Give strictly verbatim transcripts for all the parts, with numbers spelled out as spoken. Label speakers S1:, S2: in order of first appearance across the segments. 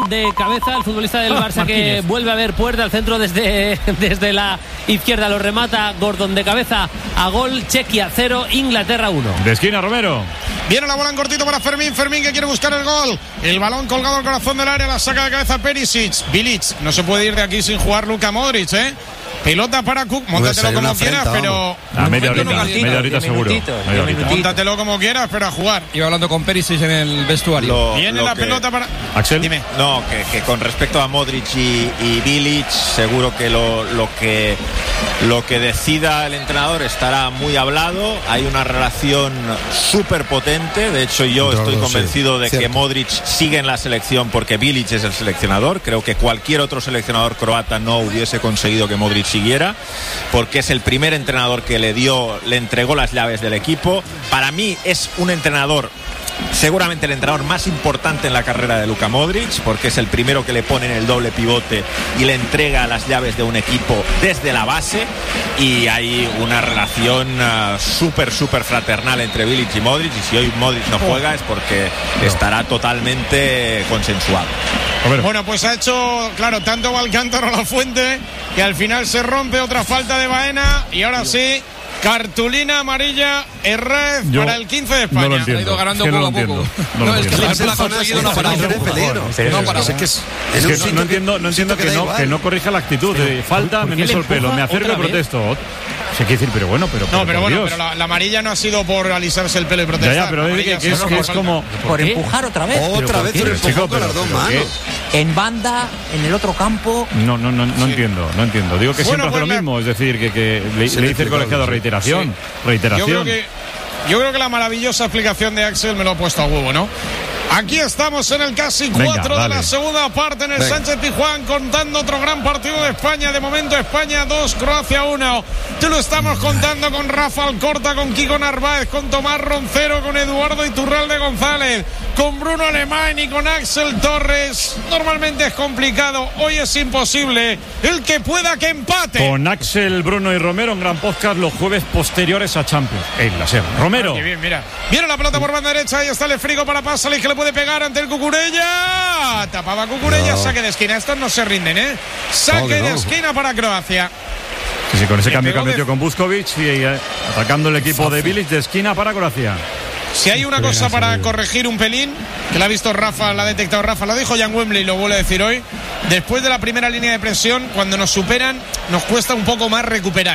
S1: de cabeza el futbolista del Barça, que vuelve a ver puerta al centro desde, desde la izquierda. Lo remata Gordon de cabeza a gol. Chequia cero, Inglaterra uno.
S2: De esquina, Romero.
S3: Viene la bola en cortito para Fermín. Fermín que quiere buscar el gol. El balón colgado al corazón del área. La saca de cabeza Perisic. Bilic. No se puede ir de aquí sin jugar Luka Modric, ¿eh? Pelota para Cook, móntatelo como quieras, pero...
S2: A media horita, media horita seguro.
S3: Móntatelo como quieras, pero a jugar.
S4: Iba hablando con Perisic en el vestuario.
S3: Lo, Viene lo la que... pelota para...
S2: Axel.
S3: Dime.
S5: No, que, que con respecto a Modric y, y Bilic, seguro que lo, lo que lo que decida el entrenador estará muy hablado. Hay una relación súper potente. De hecho, yo estoy convencido de que Modric sigue en la selección porque Bilic es el seleccionador. Creo que cualquier otro seleccionador croata no hubiese conseguido que Modric siguiera, porque es el primer entrenador que le dio, le entregó las llaves del equipo. Para mí es un entrenador, seguramente el entrenador más importante en la carrera de Luka Modric, porque es el primero que le pone en el doble pivote y le entrega las llaves de un equipo desde la base, y hay una relación uh, súper, súper fraternal entre Bilic y Modric, y si hoy Modric no juega es porque no. estará totalmente consensuado.
S3: Bueno, pues ha hecho, claro, tanto Alcántara a la fuente que al final se rompe. Otra falta de Baena y ahora sí, cartulina amarilla Herrez
S2: Yo
S3: para el quince de España.
S2: No lo entiendo.
S4: Ha ido ganando
S2: es que
S4: poco
S2: no lo
S4: a poco.
S2: entiendo. No,
S4: no,
S2: lo
S4: es que
S2: entiendo.
S4: la ha conseguido no parar.
S6: No parar.
S2: Es que es, es que no entiendo, no entiendo que, que no, que no corrija la actitud. De falta, me meso el pelo, me acerco y protesto. Se quiere decir, pero bueno, pero.
S3: No, pero,
S2: pero
S3: bueno,
S2: Dios.
S3: pero la, la amarilla no ha sido por alisarse el pelo y protestar.
S2: Ya, ya, pero es, que, que es, que es como.
S6: Por empujar otra vez.
S7: Otra vez, pero empujó con las dos manos.
S6: En banda, en el otro campo.
S2: No, no, no, no sí. entiendo, no entiendo. Digo que
S3: bueno,
S2: siempre
S3: pues
S2: hace lo mismo, es decir, que, que le, le dice el colegiado reiteración, sí. reiteración.
S3: Yo creo que, yo creo que la maravillosa explicación de Axel me lo ha puesto a huevo, ¿no? Aquí estamos en el casi cuatro de la segunda parte en el Venga. Sánchez Pizjuán, contando otro gran partido de España. De momento España dos, Croacia uno. Te lo estamos contando con Rafa Alcorta, con Kiko Narváez, con Tomás Roncero, con Eduardo Iturralde González, con Bruno Alemán y con Axel Torres. Normalmente es complicado, hoy es imposible. El que pueda que empate.
S2: Con Axel, Bruno y Romero, un gran podcast los jueves posteriores a Champions. En la SER. Romero.
S3: Qué bien, mira. Viene la pelota por banda derecha, ahí está el Frigo para Pasalic, que le puede pegar ante el Cucurella. Tapaba Cucurella, no. Saque de esquina. Estos no se rinden, ¿eh? Saque no, no. de esquina para Croacia.
S2: Sí, sí, con ese cambio que ha metido de... con Buskovic y eh, atacando el equipo Fácil. de Bilic, de esquina para Croacia.
S3: Si hay una cosa para corregir un pelín, que la ha visto Rafa, la ha detectado Rafa, lo dijo Jan Wembley y lo vuelve a decir hoy, después de la primera línea de presión, cuando nos superan, nos cuesta un poco más recuperar.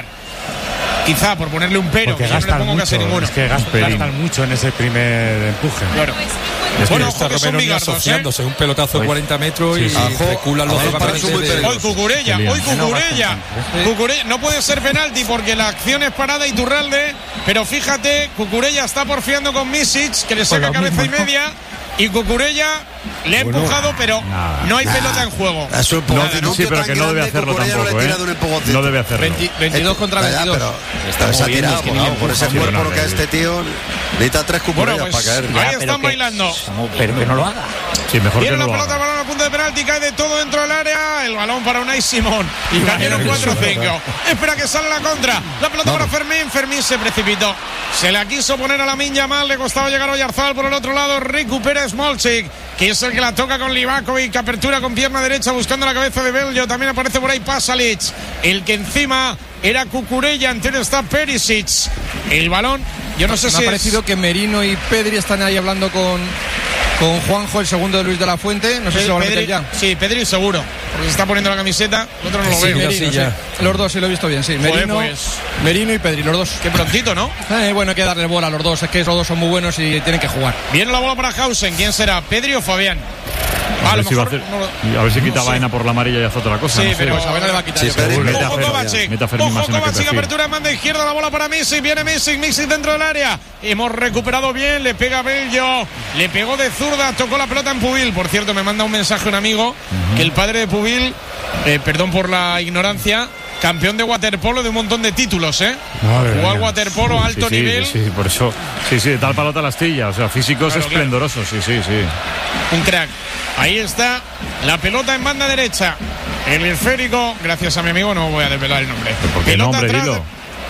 S3: Quizá por ponerle un pero, que yo no le pongo mucho, casi ninguno.
S8: Es que gastan mucho en ese primer empuje.
S3: Claro.
S4: Es bueno, ojo que son bigardos, asociándose, ¿eh? Un pelotazo de cuarenta metros sí, sí, y sí. reculan los jugadores.
S3: Hoy Cucurella, hoy Cucurella. Cucurella. No puede ser penalti porque la acción es parada y Iturralde, pero fíjate, Cucurella está porfiando con Misic, que le saca pues cabeza mismo, y media. Y Cucurella le ha bueno, empujado, pero nada, no hay pelota en juego.
S2: Eso no, no, sí, pero que no debe hacerlo tampoco, ¿eh? No debe hacerlo.
S4: veinte, veintidós contra veintidós.
S7: Ya, pero está tirado, es que por, por ese cuerpo lo que a este tío necesita tres Cucurellas bueno, pues, para caer.
S3: Ahí ya, están que, bailando.
S6: Pero que no lo haga.
S2: Sí, mejor
S3: Viene
S2: que no
S3: la
S2: lo
S3: pelota,
S2: haga.
S3: balón a punto de penalti, cae de todo dentro del área. El balón para Unai Simón. Y cayeron cuatro cinco. Espera que sale la contra. La pelota para Fermín. Fermín se precipitó. Se la quiso poner a Lamine Yamal. Le costaba llegar a Oyarzabal por el otro lado. Recupera Smolcic, que es el que la toca con Livakovic. Apertura con pierna derecha buscando la cabeza de Bello. También aparece por ahí Pasalic. El que encima era Cucurella. Entero está Perisic. El balón. Yo no sé
S4: Me
S3: si
S4: ha parecido es... que Merino y Pedri están ahí hablando con, con Juanjo, el segundo de Luis de la Fuente. No sé Pedri, si lo van a meter ya.
S3: Sí, Pedri seguro, porque se está poniendo la camiseta. El otro no lo
S4: sí,
S3: veo.
S4: Merino, sí, sí. Los dos sí lo he visto bien, sí. Merino,
S3: Joder, pues...
S4: Merino y Pedri, los dos.
S3: Qué prontito, ¿no?
S4: Eh, bueno, hay que darle bola a los dos. Es que los dos son muy buenos y tienen que jugar.
S3: Viene la bola para Hausen. ¿Quién será? ¿Pedri o Fabián?
S2: A, a, ver, si hacer, no, a ver si quita no Baena por la amarilla y hace otra cosa.
S3: Sí,
S2: no sé.
S3: pero a Baena le va a quitar. Sí, ojo Kovacic. Ojo Kovacic, apertura en banda izquierda, la bola para Misic. Viene Misic, Misic dentro del área. Hemos recuperado bien, le pega a Bello. Le pegó de zurda, tocó la pelota en Pubil. Por cierto, me manda un mensaje un amigo uh-huh. que el padre de Pubil, eh, perdón por la ignorancia, campeón de waterpolo de un montón de títulos, ¿eh? Jugó al waterpolo a alto
S2: sí, sí,
S3: nivel.
S2: Sí, sí, por eso. Sí, sí, de tal palota la astilla. O sea, físicos claro, esplendorosos, claro. sí, sí, sí.
S3: Un crack. Ahí está la pelota en banda derecha. El esférico, gracias a mi amigo, no voy a desvelar el nombre.
S2: ¿Por qué
S3: pelota
S2: nombre,
S3: atrás
S2: dilo?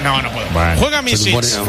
S3: No, no puedo.
S2: Bueno.
S3: Juega Misic.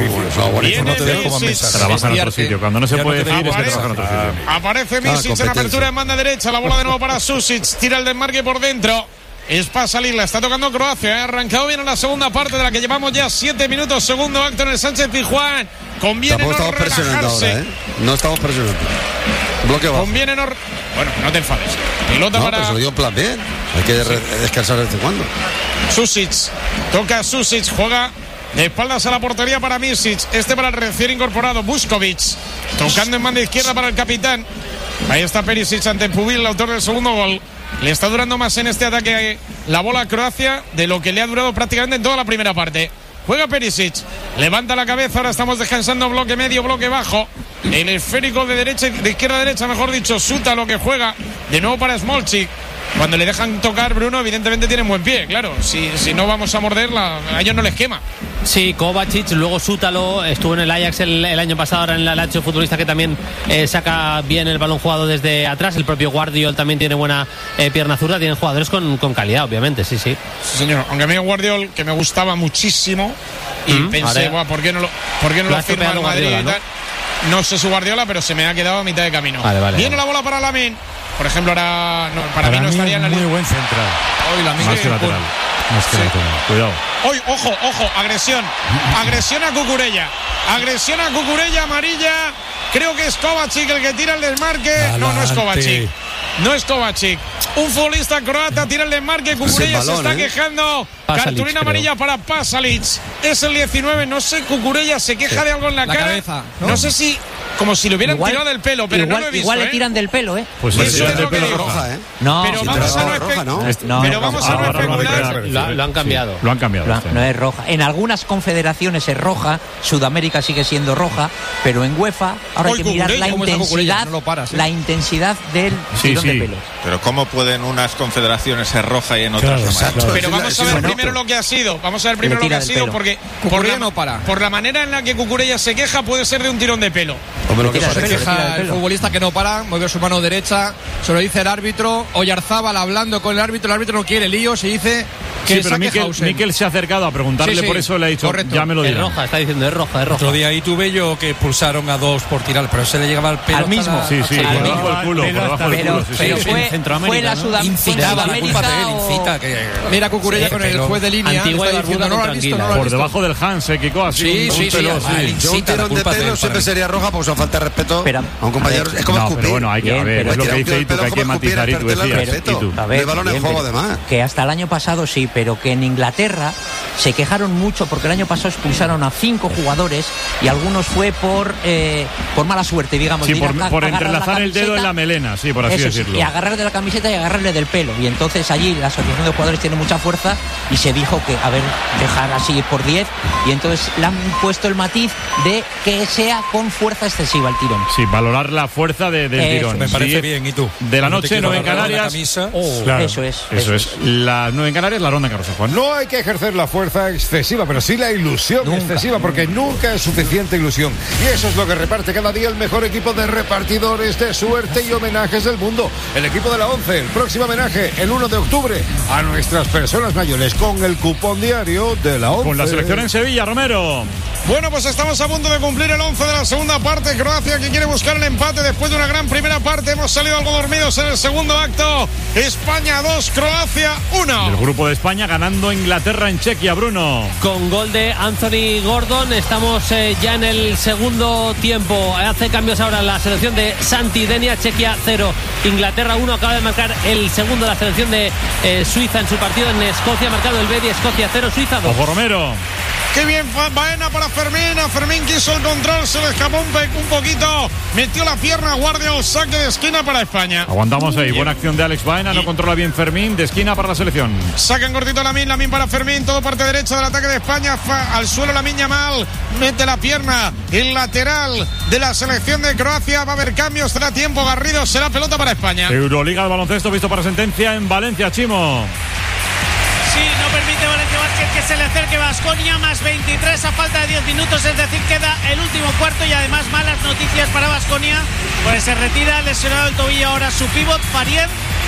S2: Viene Misic. Trabaja en otro sitio. Cuando no se puede decir es que trabaja en otro sitio.
S3: Aparece Misic en apertura en banda derecha. La bola de nuevo para Susic. Tira el desmarque por dentro. Es para salir, la está tocando Croacia. Ha arrancado bien en la segunda parte de la que llevamos ya siete minutos. Segundo acto en el Sánchez Pizjuán. Conviene no relajarse.
S7: Ahora, ¿eh? No estamos presionando. Bloque bajo.
S3: Conviene no. Bueno, no te enfades. Pelota
S7: no,
S3: para.
S7: Pero se lo dio en plan bien. Hay que sí. descansar de vez en cuando.
S3: Susic. Toca Susic. Juega de espaldas a la portería para Misic. Este para el recién incorporado Vuskovic. Tocando en banda izquierda para el capitán. Ahí está Perisic ante Pubil, el autor del segundo gol. Le está durando más en este ataque la bola a Croacia de lo que le ha durado prácticamente en toda la primera parte. Juega Perisic, levanta la cabeza, ahora estamos descansando bloque medio, bloque bajo. El esférico de derecha, de izquierda a derecha, mejor dicho, Suta lo que juega. De nuevo para Smolcic. Cuando le dejan tocar, Bruno, evidentemente tienen buen pie, claro. Si, si no vamos a morderla, a ellos no les quema.
S1: Sí, Kovacic, luego Sútalo, estuvo en el Ajax el, el año pasado, ahora en la Lazio, futbolista que también eh, saca bien el balón jugado desde atrás. El propio Guardiol también tiene buena eh, pierna zurda. Tienen jugadores con, con calidad, obviamente, sí, sí.
S3: Sí, señor. Aunque a mí Guardiol, que me gustaba muchísimo, y mm, pensé, Buah, ¿por qué no lo, por qué no lo, lo firma el Madrid y tal? ¿no? no sé su Guardiola, pero se me ha quedado a mitad de camino.
S1: Vale, vale,
S3: Viene
S1: vale.
S3: la bola para Lamine. Por ejemplo, ahora no, para, para mí no estaría en la
S8: muy
S3: línea.
S8: buen central.
S3: Hoy la
S2: Más que lateral. Más que
S3: sí.
S2: lateral. Cuidado.
S3: Hoy, ojo, ojo, agresión. Agresión a Cucurella. Agresión a Cucurella, amarilla. Creo que es Kovacic el que tira el desmarque. Adelante. No, no es Kovacic. No es Kovacic. Un futbolista croata tira el desmarque. Cucurella balón, se está ¿eh? quejando. Pasalic, cartulina amarilla creo. para Pasalic. Es el diecinueve. No sé, Cucurella se queja sí. de algo en la, la cara.
S4: Cabeza, ¿no?
S3: no sé si. Como si le hubieran igual, tirado del pelo, pero
S6: igual,
S3: no lo he visto.
S6: Igual
S3: ¿eh?
S6: le tiran del pelo, ¿eh?
S2: Pues
S3: sí,
S2: eso
S3: es
S2: del pelo
S7: roja, ¿eh?
S6: No,
S3: pero
S6: si
S3: vamos a no,
S7: roja, ¿no?
S6: no,
S3: pero vamos a no especular.
S1: Lo, lo han cambiado.
S2: Sí, lo han cambiado.
S6: Lo, no es roja. En algunas confederaciones es roja, Sudamérica sigue siendo roja, pero en UEFA ahora Hoy hay que mirar la intensidad, no paras, ¿eh? la intensidad del
S2: sí,
S6: tirón
S2: sí.
S6: de pelo.
S5: Pero ¿cómo pueden unas confederaciones ser roja y en otras
S8: claro,
S5: no?
S8: Claro.
S3: Pero vamos a ver bueno, primero lo que ha sido. Vamos a ver primero lo que ha sido, porque por la,
S4: no para.
S3: por la manera en la que Cucurella se queja puede ser de un tirón de pelo.
S7: Hombre, lo que
S4: se queja el futbolista que no para, mueve su mano derecha, se lo dice el árbitro. Oyarzábal hablando con el árbitro, el árbitro no quiere líos y dice que
S2: sí, pero Mikel, Mikel se ha acercado a preguntarle, sí, sí, por eso le ha dicho, correcto. ya me lo dirá.
S1: Es roja, está diciendo, es roja, es roja.
S9: Otro día ahí tuve yo que expulsaron a dos por tirar, pero se le llegaba el pelo
S6: al mismo.
S2: La... Sí, sí, por debajo del culo, por debajo del culo.
S6: Pero fue, fue la Sudamérica
S9: incita que...
S4: Mira Cucurella con el juez de línea,
S1: Antigua y diciendo,
S4: no lo has visto, no lo has
S2: por debajo del Hans, eh, Kiko, así
S9: sí,
S2: un pelo, sí.
S7: Yo un tirón de pelo siempre sería roja, pues a falta de respeto a un compañero. Es como escupir.
S2: Pero bueno, hay que ver, es lo que dice Itu, que hay que matizar, y tú decías.
S7: El balón en juego, además.
S6: Que hasta el año pasado sí, pero que en Inglaterra se quejaron mucho porque el año pasado expulsaron a cinco jugadores y algunos fue por eh, por mala suerte, digamos.
S2: Sí, por, a, por entrelazar el dedo en la melena, sí, por así
S6: eso,
S2: decirlo.
S6: Y agarrarle de la camiseta y agarrarle del pelo. Y entonces allí la asociación de jugadores tiene mucha fuerza y se dijo que, a ver, dejar así por diez. Y entonces le han puesto el matiz de que sea con fuerza excesiva el tirón.
S2: Sí, valorar la fuerza de, del
S9: eso,
S2: tirón.
S9: Me parece
S2: sí,
S9: bien, ¿y tú?
S2: De la noche, nueve en Canarias.
S9: Oh,
S2: claro,
S6: eso es.
S2: Eso, eso es. es. Las nueve en Canarias, la ronda en Carlos Juan.
S10: No hay que ejercer la fuerza excesiva, pero sí la ilusión nunca, excesiva, porque nunca es suficiente ilusión. Y eso es lo que reparte cada día el mejor equipo de repartidores de suerte y homenajes del mundo. El equipo de la once, el próximo homenaje, el uno de octubre, a nuestras personas mayores, con el cupón diario de la once.
S2: Con la selección en Sevilla, Romero.
S3: Bueno, pues estamos a punto de cumplir el once de la segunda parte. Croacia que quiere buscar el empate después de una gran primera parte. Hemos salido algo dormidos en el segundo acto. España dos, Croacia uno.
S2: El grupo de España ganando Inglaterra en Chequia, Bruno.
S1: Con gol de Anthony Gordon. Estamos eh, ya en el segundo tiempo. Hace cambios ahora la selección de Santi Denia. Chequia cero, Inglaterra uno. Acaba de marcar el segundo de la selección de eh, Suiza en su partido en Escocia. Ha marcado el Bedi. Escocia cero, Suiza dos.
S2: Ojo, Romero.
S3: Qué bien Baena para Fermín. A Fermín quiso el control, se le escapó un, pe- un poquito. Metió la pierna, Guardiol, saque de esquina para España.
S2: Aguantamos ahí. Buena acción de Alex Baena. No controla bien Fermín. De esquina para la selección.
S3: Sacan cortito Lamine, Lamine para Fermín. Todo parte derecha del ataque de España. Fa- al suelo Lamine Yamal. Mete la pierna. El lateral de la selección de Croacia. Va a haber cambios. Será tiempo. Garrido. Será pelota para España.
S2: Euroliga de baloncesto visto para sentencia en Valencia, Chimo.
S11: Sí, no permite Valencia Vázquez que se le acerque Baskonia, más veintitrés a falta de diez minutos, es decir, queda el último cuarto y además malas noticias para Baskonia, pues se retira lesionado el tobillo ahora su pívot Faried,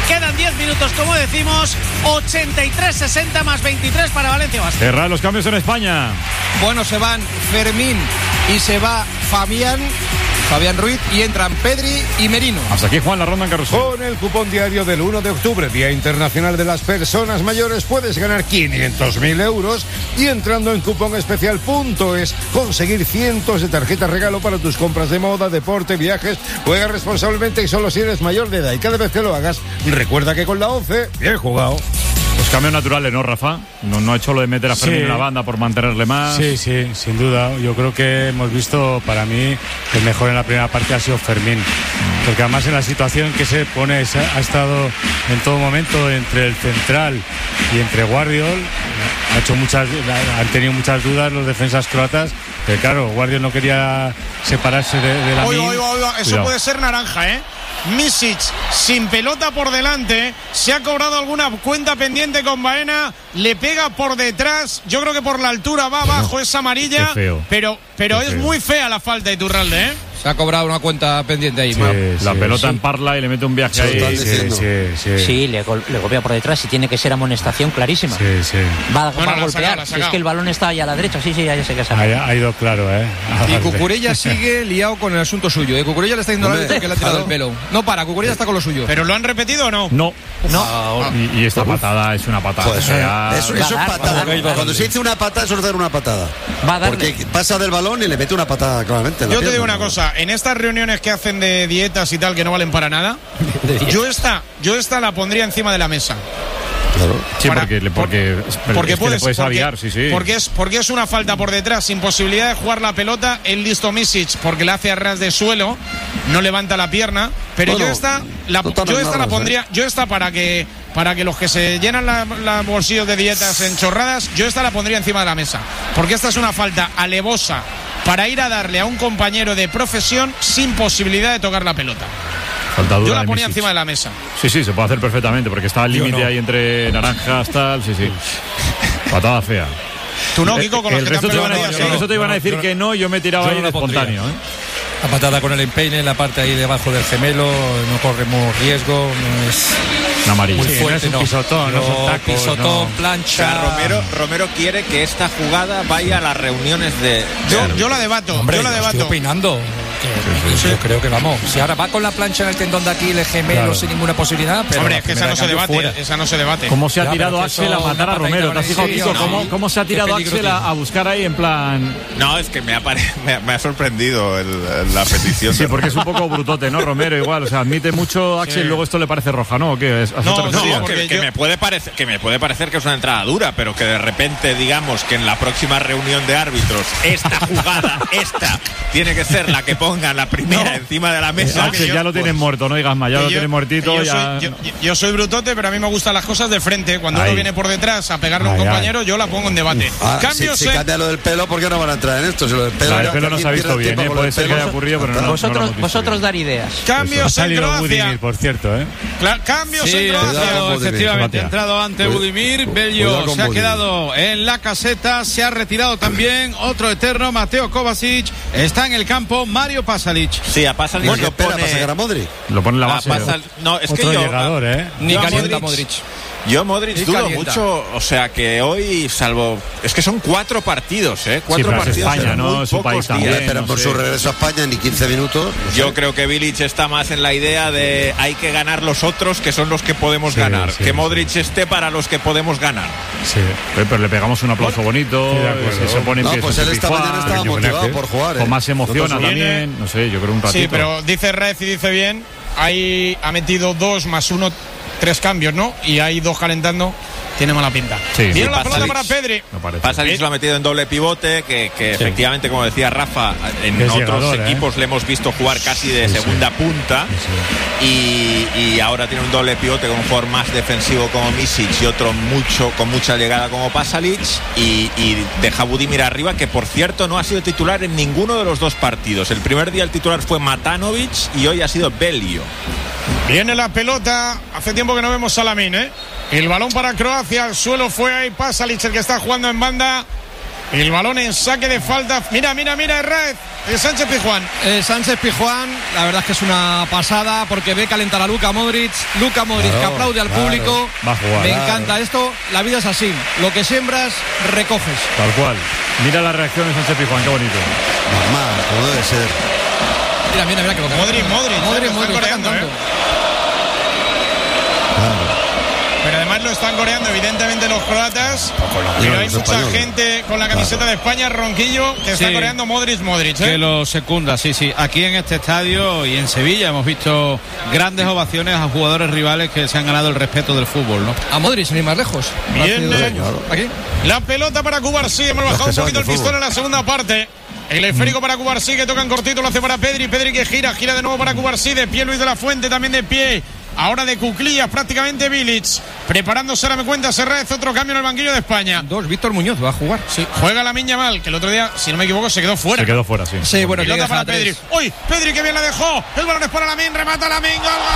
S11: Quedan diez minutos, como decimos, ochenta y tres sesenta más veintitrés para Valencia Basket.
S2: Cerrar los cambios en España.
S4: Bueno, se van Fermín y se va Fabián. Fabián Ruiz y entran Pedri y Merino.
S2: Hasta aquí, Juan, la ronda en carrusel.
S10: Con el cupón diario del uno de octubre, Día Internacional de las Personas Mayores, puedes ganar quinientos mil euros y entrando en cupón especial punto es conseguir cientos de tarjetas regalo para tus compras de moda, deporte, viajes. Juega responsablemente y solo si eres mayor de edad. Y cada vez que lo hagas, recuerda que con la once, bien jugado.
S2: Los cambios naturales, ¿no, Rafa? No, no ha hecho lo de meter a Fermín sí. en la banda por mantenerle más.
S8: Sí, sí, sin duda. Yo creo que hemos visto, para mí, el mejor en la primera parte ha sido Fermín. Porque además en la situación que se pone, ha estado en todo momento entre el central y entre Guardiol. Ha hecho muchas, han tenido muchas dudas los defensas croatas. Pero claro, Guardiol no quería separarse de, de la
S3: oiga, oiga, oiga, eso Cuidado. Puede ser naranja, ¿eh? Misic sin pelota por delante, se ha cobrado alguna cuenta pendiente con Baena, le pega por detrás, yo creo que por la altura va abajo, bueno, es amarilla, pero, pero es muy fea la falta de Iturralde, ¿eh?
S4: Se ha cobrado una cuenta pendiente ahí.
S2: Sí, sí, la pelota sí. en parla y le mete un viaje sí, ahí.
S6: Sí, sí, sí, sí. sí le, gol, le golpea por detrás y tiene que ser amonestación clarísima.
S8: Sí, sí.
S6: Va, bueno, va a golpear. Sacado, si es que el balón está ahí a la derecha, sí, sí, ya sé que se
S8: ha, ha ido claro, ¿eh?
S4: Y Cucurella sigue liado con el asunto suyo. ¿eh? Cucurella le está diciendo al árbitro que le ha tirado el pelo. No para, Cucurella está con lo suyo.
S3: ¿Pero lo han repetido o no?
S2: No.
S6: No.
S2: Ah, y, y esta patada es una patada.
S7: Pues,
S2: sea,
S7: eso, eso es patada. Cuando se dice una patada, eso es dar una patada.
S6: Va a
S7: Porque pasa del balón y le mete una patada claramente.
S3: Yo te digo una cosa, en estas reuniones que hacen de dietas y tal que no valen para nada, yo esta, yo esta la pondría encima de la mesa.
S7: Claro.
S2: Sí, para, porque, porque,
S3: por, porque
S2: es
S3: puedes,
S2: que le puedes
S3: porque,
S2: aviar, sí, sí.
S3: Porque es, porque es una falta por detrás, sin posibilidad de jugar la pelota. El listo Misic, porque la hace a ras de suelo, no levanta la pierna. Pero bueno, yo esta, la, no yo esta la pondría, yo esta para que para que los que se llenan la, la bolsillos de dietas en chorradas, yo esta la pondría encima de la mesa. Porque esta es una falta alevosa para ir a darle a un compañero de profesión sin posibilidad de tocar la pelota. Yo la ponía encima de la mesa.
S2: Sí, sí, se puede hacer perfectamente porque está al límite no. ahí entre naranjas, tal, sí, sí. Patada fea.
S3: Tú no, Kiko, con
S2: el
S3: los
S2: resto
S3: que
S2: te van a,
S3: días,
S2: el resto te iban a decir que no, yo me tiraba ahí de espontáneo. ¿eh?
S9: La patada con el empeine en la parte ahí debajo del gemelo, no corremos riesgo, no es
S2: una amarilla.
S9: Muy fuerte,
S8: sí, no es un pisotón, no,
S9: no
S8: son tacos,
S9: pisotón,
S8: no.
S9: plancha.
S5: O sea, Romero, Romero quiere que esta jugada vaya a las reuniones de.
S3: Yo, yo la debato,
S9: Hombre,
S3: yo la debato.
S9: Estoy opinando. Que, sí, sí. Yo creo que vamos. Si ahora va con la plancha en el tendón de aquí, el gemelo claro. sin ninguna posibilidad. Pero
S3: hombre, es que esa no se debate. Fuera. Esa no se debate.
S2: ¿Cómo se ha ya, tirado Axel a matar a Romero? ¿Te has fijado, Kiko? ¿Cómo, ¿Cómo se ha tirado Axel a, a buscar ahí en plan.?
S5: No, es que me ha, me, me ha sorprendido el, la petición.
S2: Sí, porque es un poco brutote, ¿no? Romero igual. O sea, admite mucho Axel y sí. luego esto le parece roja, ¿no? ¿O qué? ¿A
S5: no, no, que, que, yo... me puede parecer, que me puede parecer que es una entrada dura, pero que de repente digamos que en la próxima reunión de árbitros esta jugada, esta, tiene que ser la que ponga la primera no. encima de la mesa.
S2: Axel, ya lo tienen pues, muerto, no digas más, ya lo tienen muertito.
S3: Yo,
S2: ya...
S3: soy, yo, yo soy brutote, pero a mí me gustan las cosas de frente. Cuando ay. uno viene por detrás a pegarle a un compañero, ay. yo la pongo en debate.
S7: Ah, Cambio si, si cambia lo del pelo, ¿por qué no van a entrar en esto? Si lo del pelo,
S2: la del pelo no se ha visto bien, ¿eh? Puede ser que haya ocurrido, pero no.
S6: Vosotros, no vosotros dar ideas.
S3: Cambios en Croacia.
S8: Budimir, por cierto, ¿eh?
S3: Claro, cambios
S12: sí,
S3: en Croacia.
S12: Entrado, efectivamente, ha entrado ante Budimir. Bello se ha Budimir. quedado en la caseta. Se ha retirado también otro eterno, Mateo Kovacic. Está en el campo Mario Pasalic.
S5: Sí, a Pasalic
S7: bueno, lo pone... para sacar a Modric.
S2: Lo pone en la base.
S5: Pasal... No, es
S8: otro
S5: que yo...
S8: llegador, ¿eh?
S4: Ni calienta Modric.
S5: Yo Modric dudo mucho, o sea que hoy, salvo, es que son cuatro partidos, ¿eh? Cuatro
S2: sí,
S5: partidos.
S2: España,
S5: en
S2: ¿no?
S5: muy
S2: Su país
S5: días.
S2: también.
S7: Pero
S2: no
S7: por
S2: sé.
S7: su regreso a España ni quince minutos. No
S5: Yo
S7: sé.
S5: creo que Bilic está más en la idea de hay que ganar los otros que son los que podemos sí, ganar. Sí, que Modric sí. esté para los que podemos ganar.
S2: Sí, pero, pero le pegamos un aplauso bonito. Sí, se pone
S7: no, pues él esta mañana estaba motivado por jugar. ¿eh?
S2: Con más emociona no, también. No sé, yo creo un ratito.
S3: Sí, pero dice Rez y dice bien. Ahí ha metido dos más uno, tres cambios, ¿no? Y hay dos calentando. Tiene mala pinta.
S2: Sí,
S3: Viene
S2: sí,
S3: la pelota para Pedri.
S5: No Pasalic lo ha metido en doble pivote, que, que sí. efectivamente, como decía Rafa, en
S8: es
S5: otros
S8: llegador,
S5: equipos
S8: ¿eh?
S5: le hemos visto jugar casi de
S8: sí,
S5: segunda
S8: sí.
S5: punta.
S8: Sí.
S5: Y, y ahora tiene un doble pivote con un jugador más defensivo como Misic y otro mucho con mucha llegada como Pasalic. Y, y deja a Budimir arriba, que por cierto no ha sido titular en ninguno de los dos partidos. El primer día el titular fue Matanovic y hoy ha sido Belio.
S3: Viene la pelota. Hace tiempo que no vemos a Lamine, ¿eh? El balón para Croacia. El suelo fue ahí Pasalic, el que está jugando en banda. El balón en saque de falta. Mira, mira, mira, Herrera. El Sánchez Pizjuán.
S4: Eh, Sánchez Pizjuán, la verdad es que es una pasada porque ve calentar a Luka Modric. Luka Modric claro, que aplaude al claro. público.
S2: Va a jugar,
S4: Me
S2: claro.
S4: encanta esto. La vida es así. Lo que siembras, recoges.
S2: Tal cual. Mira la reacción de Sánchez Pizjuán, qué bonito.
S7: Normal, como debe ser.
S4: Mira, mira, mira que lo
S3: Modric, Modric.
S4: Modric, Modric,
S3: está coreando, ¿eh?
S7: Claro.
S3: Pero además lo están coreando evidentemente los croatas, pero hay mucha gente con la camiseta de España, Ronquillo, que está sí, coreando Modric, Modric, ¿eh?
S12: Que lo secunda, sí, sí. Aquí en este estadio y en Sevilla hemos visto grandes ovaciones a jugadores rivales que se han ganado el respeto del fútbol, ¿no?
S4: A Modric, ni más lejos.
S3: Bien, aquí. La pelota para Cubarsí, hemos bajado un poquito el pistón en la segunda parte. El esférico para Cubarsí, que toca en cortito, lo hace para Pedri, Pedri que gira, gira de nuevo para Cubarsí, de pie Luis de la Fuente, también de pie. Ahora de cuclillas prácticamente Bilic. Preparándose, ahora me cuenta Serrat, otro cambio en el banquillo de España.
S4: Dos, Víctor Muñoz va a jugar.
S3: Sí, juega Lamine Yamal, que el otro día, si no me equivoco, se quedó fuera.
S2: Se quedó fuera, sí.
S4: Sí, bueno,
S3: pelota para Pedri. Uy, Pedri que bien la dejó. El balón es para Lamine, remata Lamine, gol.